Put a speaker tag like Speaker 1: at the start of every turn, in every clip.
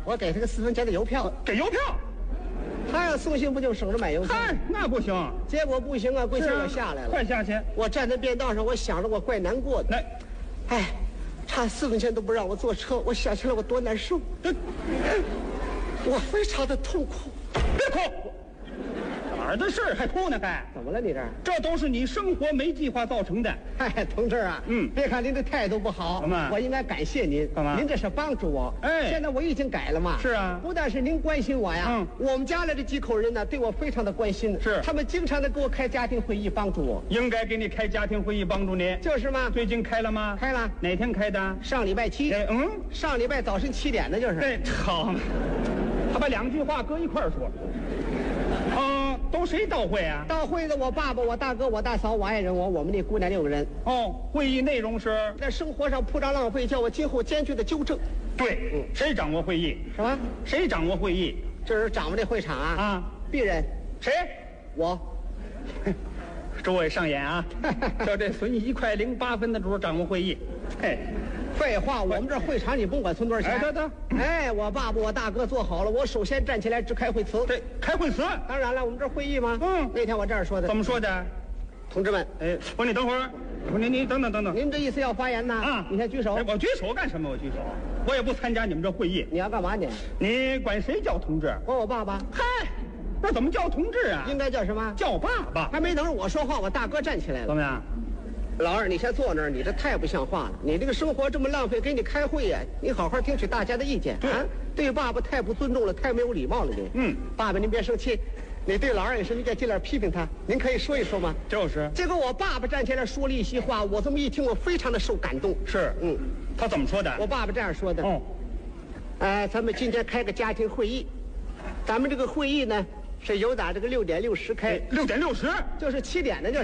Speaker 1: 我给他个4分钱的邮票，
Speaker 2: 给邮票。
Speaker 1: 他要送信不就省着买邮票？
Speaker 2: 嗨，那不行。
Speaker 1: 结果不行啊，贵气我下来了。
Speaker 2: 快下去！
Speaker 1: 我站在便道上，我想着我怪难过的。哎，差4分钱都不让我坐车，我想起来我多难受。我非常的痛苦。
Speaker 2: 别哭。哪儿的事还哭呢？还
Speaker 1: 怎么了你这儿？
Speaker 2: 这都是你生活没计划造成的。
Speaker 1: 哎，同志啊，别看您的态度不好，我应该感谢您。
Speaker 2: 干嘛？
Speaker 1: 您这是帮助我。
Speaker 2: 哎，
Speaker 1: 现在我已经改了嘛。
Speaker 2: 是啊，
Speaker 1: 不但是您关心我呀，我们家里这几口人呢，对我非常的关心。
Speaker 2: 是，
Speaker 1: 他们经常的给我开家庭会议，帮助我。
Speaker 2: 应该给你开家庭会议帮助你。
Speaker 1: 就是嘛。
Speaker 2: 最近开了吗？
Speaker 1: 开了。
Speaker 2: 哪天开的？
Speaker 1: 上礼拜7。上礼拜早晨7点的就是。
Speaker 2: 对，好。他把2句话搁一块儿说。都谁到会啊？
Speaker 1: 到会的我爸爸、我大哥、我大嫂、我爱人、我们那姑娘6个人。
Speaker 2: 会议内容是
Speaker 1: 在生活上铺张浪费，叫我今后坚决的纠正。
Speaker 2: 对，谁掌握会议？
Speaker 1: 什么？
Speaker 2: 谁掌握会议？
Speaker 1: 这是掌握这会场啊？鄙人。
Speaker 2: 谁？
Speaker 1: 我。
Speaker 2: 诸位上演啊！叫这存1块08分的主掌握会议。嘿。
Speaker 1: 废话，我们这会场你甭管存多少钱。哎，我爸爸、我大哥做好了，我首先站起来致开会词。
Speaker 2: 对，开会词。
Speaker 1: 当然了，我们这会议嘛。那天我这样说的。
Speaker 2: 怎么说的？
Speaker 1: 同志们，
Speaker 2: 不，你等会儿，你等等。
Speaker 1: 您这意思要发言呢？你先举手。
Speaker 2: 我举手干什么？我举手，我也不参加你们这会议。
Speaker 1: 你要干嘛你？
Speaker 2: 你管谁叫同志？
Speaker 1: 管我爸爸。
Speaker 2: 嗨，那怎么叫同志啊？
Speaker 1: 应该叫什么？
Speaker 2: 叫爸爸。
Speaker 1: 还没等着我说话，我大哥站起来了。
Speaker 2: 怎么样？
Speaker 1: 老二，你先坐那儿，你这太不像话了！你这个生活这么浪费，给你开会呀，你好好听取大家的意见啊！对爸爸太不尊重了，太没有礼貌了你。爸爸您别生气，你对老二也是，你该尽量批评他。您可以说一说吗？
Speaker 2: 就是。
Speaker 1: 结果我爸爸站起来说了一席话，我这么一听，我非常的受感动。
Speaker 2: 是，他怎么说的？
Speaker 1: 我爸爸这样说的。咱们今天开个家庭会议，咱们这个会议呢是由打这个6点60开。
Speaker 2: 6点60，
Speaker 1: 就是7点的，就是。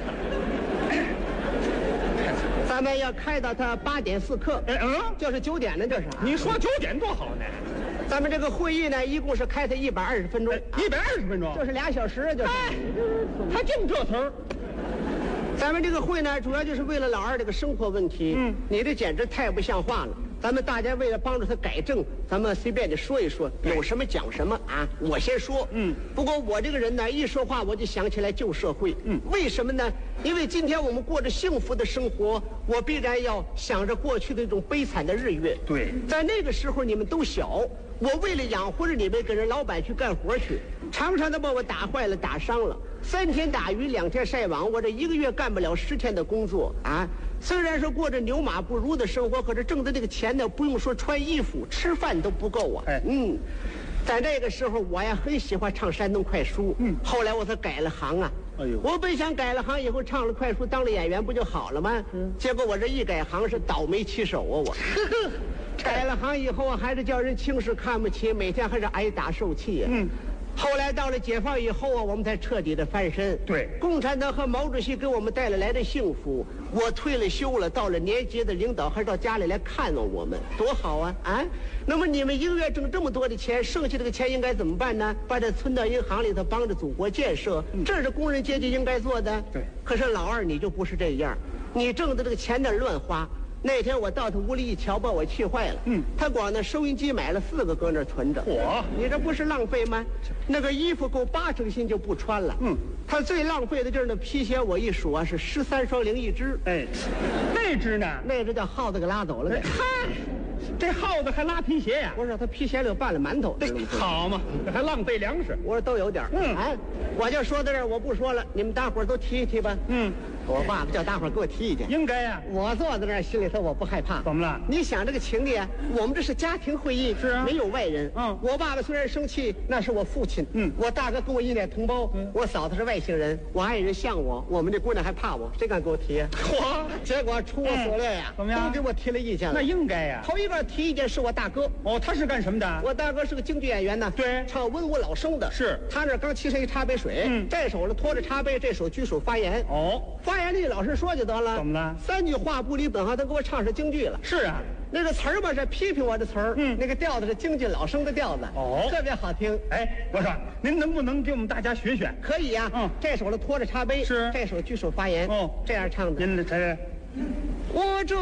Speaker 1: 咱们要开到他8点4刻，就是9点的，就是。
Speaker 2: 你说9点多好呢？
Speaker 1: 咱们这个会议呢，一共是开他120分钟
Speaker 2: ，120分钟，
Speaker 1: 就是2小时，就是。
Speaker 2: 还净这词儿。
Speaker 1: 咱们这个会呢，主要就是为了老二这个生活问题。你这简直太不像话了。咱们大家为了帮助他改正，咱们随便的说一说，有什么讲什么啊。我先说。不过我这个人呢，一说话我就想起来旧社会。为什么呢？因为今天我们过着幸福的生活，我必然要想着过去的那种悲惨的日月。
Speaker 2: 对，
Speaker 1: 在那个时候你们都小，我为了养活着你们，跟人老板去干活去，常常的把我打坏了、打伤了。3天打鱼2天晒网，我这1个月干不了10天的工作啊！虽然说过着牛马不如的生活，可是挣的这个钱呢，不用说穿衣服，吃饭都不够啊。在那个时候，我呀很喜欢唱山东快书。后来我才改了行啊。我本想改了行以后唱了快书，当了演员不就好了吗？结果我这一改行是倒霉起手啊！我改了行以后啊，还是叫人轻视看不起，每天还是挨打受气呀。后来到了解放以后啊，我们才彻底的翻身。
Speaker 2: 对，
Speaker 1: 共产党和毛主席给我们带来的幸福。我退了休了，到了年级的领导还到家里来看望我们，多好啊！那么你们1个月挣这么多的钱，剩下这个钱应该怎么办呢？把它存到银行里头，帮着祖国建设，这是工人阶级应该做的。
Speaker 2: 对。
Speaker 1: 可是老二你就不是这样，你挣的这个钱呢乱花。那天我到他屋里一瞧，把我气坏了。他光那收音机买了4个搁那存着。你这不是浪费吗？那个衣服够8成新就不穿了。他最浪费的就是那皮鞋，我一数啊是13双零1只。
Speaker 2: 那只呢？
Speaker 1: 那只叫耗子给拉走了。
Speaker 2: 这耗子还拉皮鞋呀？
Speaker 1: 我说他皮鞋里有拌了馒头。
Speaker 2: 好嘛，这还浪费粮食。
Speaker 1: 我说都有点。我就说到这儿，我不说了，你们大伙儿都提一提吧。我爸爸叫大伙儿给我提意见。
Speaker 2: 应该呀。
Speaker 1: 我坐在那儿，心里头我不害怕。
Speaker 2: 怎么了？
Speaker 1: 你想这个情理啊，我们这是家庭会议，
Speaker 2: 是啊，
Speaker 1: 没有外人。我爸爸虽然生气，那是我父亲。我大哥跟我一脸同胞。我嫂子是外星人，我爱人像我，我们这姑娘还怕我，谁敢给我提？结果出我所料呀，
Speaker 2: 怎么样？
Speaker 1: 都给我提了意见了。
Speaker 2: 那应该呀。
Speaker 1: 头一个提意见是我大哥。
Speaker 2: 他是干什么的？
Speaker 1: 我大哥是个京剧演员呢。
Speaker 2: 对，
Speaker 1: 唱文武老生的。
Speaker 2: 是。
Speaker 1: 他那刚沏上一茶杯水，这手呢托着茶杯，这手举手发言。发言里老实说就得了。
Speaker 2: 怎么了
Speaker 1: ？3句话不离本行，他给我唱上京剧了。
Speaker 2: 是啊，
Speaker 1: 那个词儿吧是批评我的词儿，那个调子是京剧老生的调子。特别好听。
Speaker 2: 我说您能不能给我们大家学学？
Speaker 1: 可以呀。这手呢托着茶杯，
Speaker 2: 是，
Speaker 1: 这手举手发言。这样唱的。
Speaker 2: 您这。
Speaker 1: 我这